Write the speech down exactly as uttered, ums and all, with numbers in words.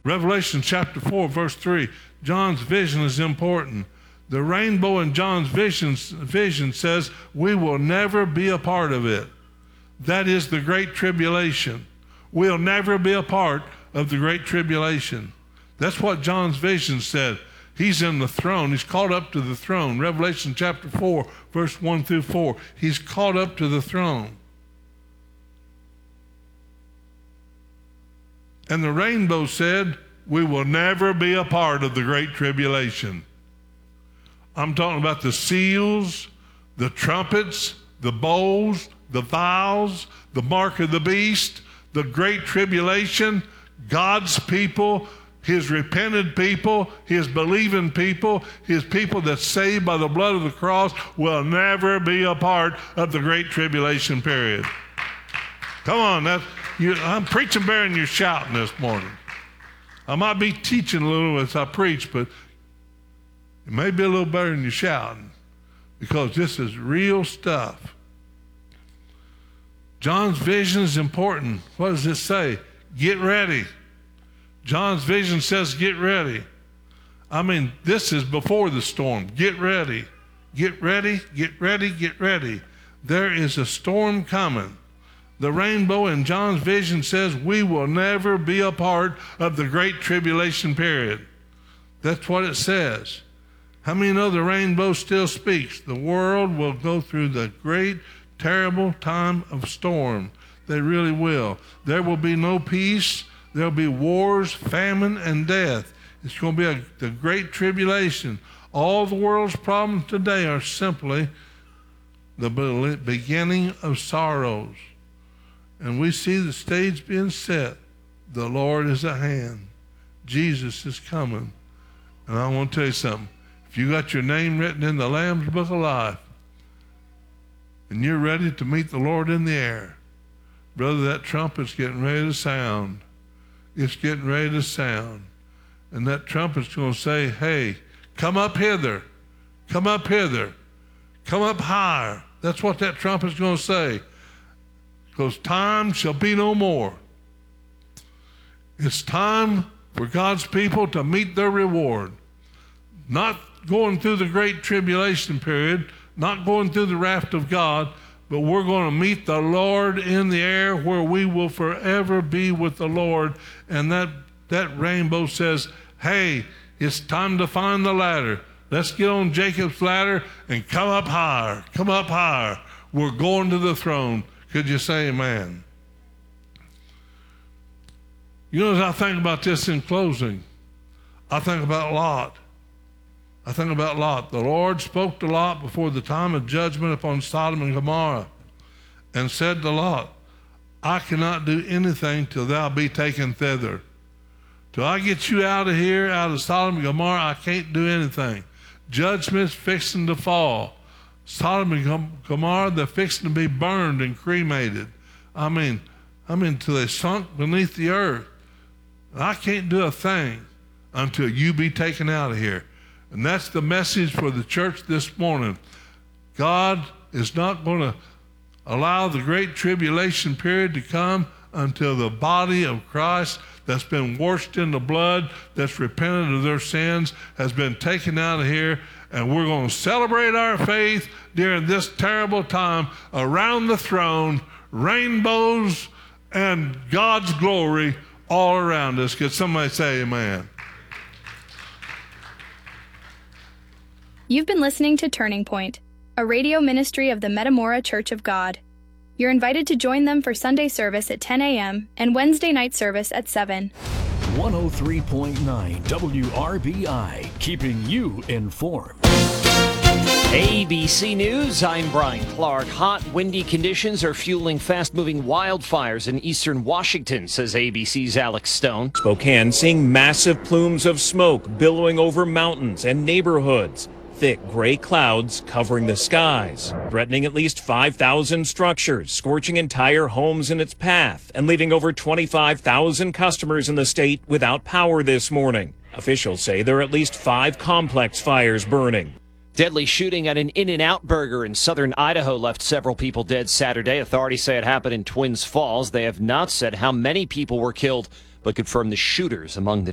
Revelation chapter four, verse three, John's vision is important. The rainbow in John's vision, vision says we will never be a part of it. That is the Great Tribulation. We'll never be a part of the Great Tribulation. That's what John's vision said. He's in the throne. He's caught up to the throne. Revelation chapter four, verse one through four. He's caught up to the throne. And the rainbow said, we will never be a part of the Great Tribulation. I'm talking about the seals, the trumpets, the bowls, the vials, the mark of the beast, the Great Tribulation, God's people, his repented people, his believing people, his people that's saved by the blood of the cross will never be a part of the Great Tribulation period. Come on, that's, you, I'm preaching better than you're shouting this morning. I might be teaching a little as I preach, but it may be a little better than you're shouting because this is real stuff. John's vision is important. What does it say? Get ready. John's vision says get ready. I mean, this is before the storm. Get ready. Get ready, get ready, get ready. There is a storm coming. The rainbow in John's vision says we will never be a part of the Great Tribulation period. That's what it says. How many know the rainbow still speaks? The world will go through the great, terrible time of storm. They really will. There will be no peace. There'll be wars, famine, and death. It's going to be a, the Great Tribulation. All the world's problems today are simply the beginning of sorrows. And we see the stage being set. The Lord is at hand. Jesus is coming. And I want to tell you something. If you got your name written in the Lamb's Book of Life, and you're ready to meet the Lord in the air, brother, that trumpet's getting ready to sound. It's getting ready to sound. And that trumpet's going to say, hey, come up hither. Come up hither. Come up higher. That's what that trumpet's going to say. Because time shall be no more. It's time for God's people to meet their reward. Not going through the Great Tribulation period, not going through the wrath of God, but we're going to meet the Lord in the air where we will forever be with the Lord. And that, that rainbow says, hey, it's time to find the ladder. Let's get on Jacob's ladder and come up higher. Come up higher. We're going to the throne. Could you say amen? You know, as I think about this in closing, I think about Lot. I think about Lot. The Lord spoke to Lot before the time of judgment upon Sodom and Gomorrah and said to Lot, I cannot do anything till thou be taken thither. Till I get you out of here, out of Sodom and Gomorrah, I can't do anything. Judgment's fixing to fall. Sodom and Gomorrah, they're fixing to be burned and cremated. I mean, I mean, till they sunk beneath the earth. I can't do a thing until you be taken out of here. And that's the message for the church this morning. God is not going to allow the Great Tribulation period to come until the body of Christ that's been washed in the blood, that's repented of their sins, has been taken out of here. And we're going to celebrate our faith during this terrible time around the throne, rainbows and God's glory all around us. Could somebody say amen? You've been listening to Turning Point, a radio ministry of the Metamora Church of God. You're invited to join them for Sunday service at ten a.m. and Wednesday night service at seven. one oh three point nine W R B I, keeping you informed. A B C News, I'm Brian Clark. Hot, windy conditions are fueling fast-moving wildfires in eastern Washington, says A B C's Alex Stone. Spokane seeing massive plumes of smoke billowing over mountains and neighborhoods. Thick gray clouds covering the skies, threatening at least five thousand structures, scorching entire homes in its path, and leaving over twenty-five thousand customers in the state without power this morning. Officials say there are at least five complex fires burning. Deadly shooting at an In-N-Out burger in southern Idaho left several people dead Saturday. Authorities say it happened in Twins Falls. They have not said how many people were killed, but confirmed the shooters among the